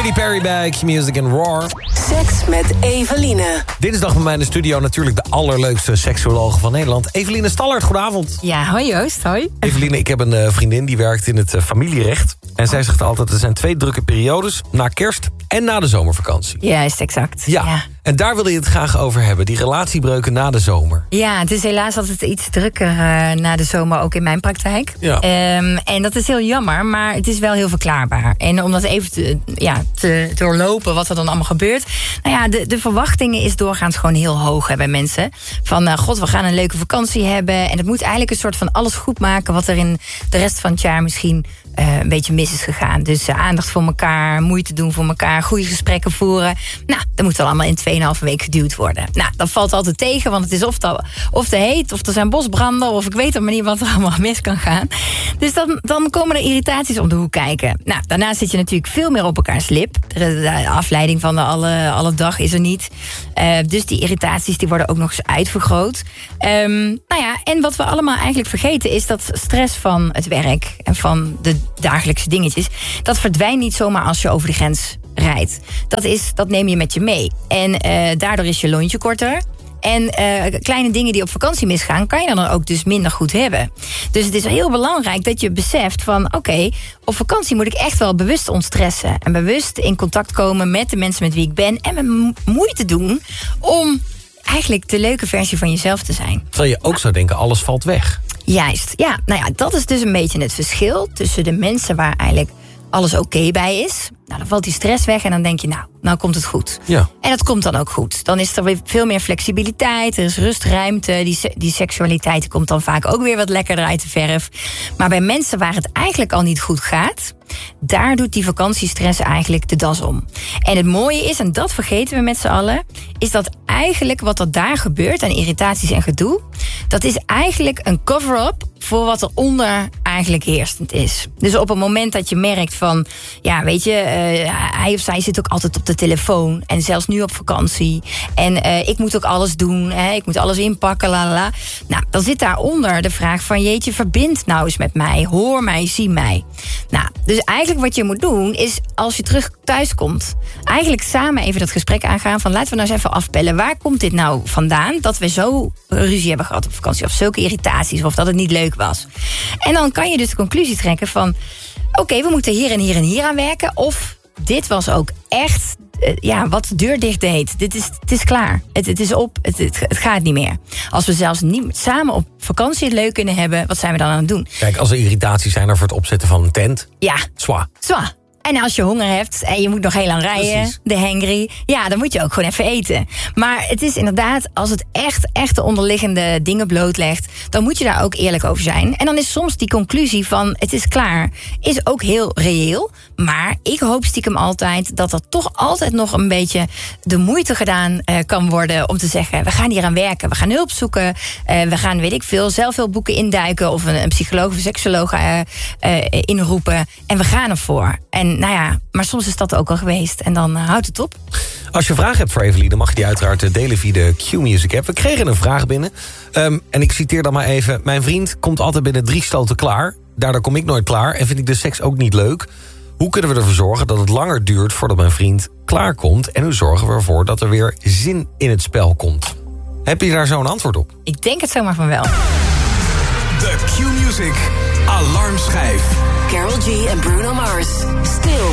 Katy Perry bij Q-Music en Roar. Seks met Eveline. Dinsdag bij mij in de studio natuurlijk de allerleukste seksuologe van Nederland. Eveline Stallard, goedenavond. Ja, hoi Joost, hoi. Eveline, ik heb een vriendin die werkt in het familierecht. En zij zegt altijd, er zijn 2 drukke periodes. Na kerst en na de zomervakantie. Juist, exact. Ja. En daar wil je het graag over hebben. Die relatiebreuken na de zomer. Ja, het is helaas altijd iets drukker na de zomer, ook in mijn praktijk. Ja. En dat is heel jammer, maar het is wel heel verklaarbaar. En om dat even te doorlopen wat er dan allemaal gebeurt. Nou ja, de verwachtingen is doorgaans gewoon heel hoog bij mensen. Van, god, we gaan een leuke vakantie hebben. En het moet eigenlijk een soort van alles goed maken wat er in de rest van het jaar misschien een beetje mis is gegaan. Dus aandacht voor elkaar, moeite doen voor elkaar, goede gesprekken voeren. Nou, dat moet wel allemaal in 2,5 week geduwd worden. Nou, dat valt altijd tegen, want het is of te heet, of er zijn bosbranden, of ik weet maar niet wat er allemaal mis kan gaan. Dus dan komen er irritaties om de hoek kijken. Nou, daarna zit je natuurlijk veel meer op elkaars lip. De afleiding van alle dag is er niet. Dus die irritaties die worden ook nog eens uitvergroot. Nou ja, en wat we allemaal eigenlijk vergeten is dat stress van het werk en van de dagelijkse dingetjes, dat verdwijnt niet zomaar als je over de grens rijdt. Dat neem je met je mee. En daardoor is je loontje korter. En kleine dingen die op vakantie misgaan, kan je dan ook dus minder goed hebben. Dus het is heel belangrijk dat je beseft van, oké, op vakantie moet ik echt wel bewust ontstressen. En bewust in contact komen met de mensen met wie ik ben. En mijn moeite doen om eigenlijk de leuke versie van jezelf te zijn. Terwijl je ook zou denken, alles valt weg. Juist, ja. Nou ja, dat is dus een beetje het verschil tussen de mensen waar eigenlijk alles oké bij is. Nou, dan valt die stress weg en dan denk je, nou komt het goed. Ja. En dat komt dan ook goed. Dan is er weer veel meer flexibiliteit, er is rust, ruimte. Die seksualiteit komt dan vaak ook weer wat lekkerder uit de verf. Maar bij mensen waar het eigenlijk al niet goed gaat, daar doet die vakantiestress eigenlijk de das om. En het mooie is, en dat vergeten we met z'n allen, is dat eigenlijk wat er daar gebeurt aan irritaties en gedoe, dat is eigenlijk een cover-up voor wat eronder eigenlijk heersend is. Dus op het moment dat je merkt van, ja, weet je, hij of zij zit ook altijd op de telefoon. En zelfs nu op vakantie. En ik moet ook alles doen. Ik moet alles inpakken, lalala. Nou, dan zit daaronder de vraag van, jeetje, verbind nou eens met mij. Hoor mij, zie mij. Nou, dus eigenlijk wat je moet doen is, als je terug thuis komt, eigenlijk samen even dat gesprek aangaan van, laten we nou eens even afbellen. Waar komt dit nou vandaan dat we zo ruzie hebben gehad op vakantie? Of zulke irritaties, of dat het niet leuk was. En dan kan je dus de conclusie trekken van, oké, we moeten hier en hier en hier aan werken. Of dit was ook echt wat de deur dicht deed. Het is klaar. Het is op. Het gaat niet meer. Als we zelfs niet samen op vakantie het leuk kunnen hebben, wat zijn we dan aan het doen? Kijk, als er irritaties zijn er voor het opzetten van een tent. Ja. Zwa. En als je honger hebt en je moet nog heel lang rijden, precies, de hangry, ja, dan moet je ook gewoon even eten. Maar het is inderdaad, als het echt de onderliggende dingen blootlegt, dan moet je daar ook eerlijk over zijn. En dan is soms die conclusie van, het is klaar, is ook heel reëel. Maar ik hoop stiekem altijd dat er toch altijd nog een beetje de moeite gedaan kan worden om te zeggen, we gaan hier aan werken, we gaan hulp zoeken, we gaan, weet ik veel, zelfhulpboeken induiken of een psycholoog of een seksoloog inroepen. En we gaan ervoor. En nou ja, maar soms is dat ook al geweest. En dan houdt het op. Als je vragen hebt voor Eveline, dan mag je die uiteraard delen via de Q-Music app. We kregen een vraag binnen. En ik citeer dan maar even. Mijn vriend komt altijd binnen 3 stoten klaar. Daardoor kom ik nooit klaar en vind ik de seks ook niet leuk. Hoe kunnen we ervoor zorgen dat het langer duurt voordat mijn vriend klaarkomt? En hoe zorgen we ervoor dat er weer zin in het spel komt? Heb je daar zo'n antwoord op? Ik denk het zomaar van wel. De Q-Music Alarmschijf. Karol G en Bruno Mars. Stil.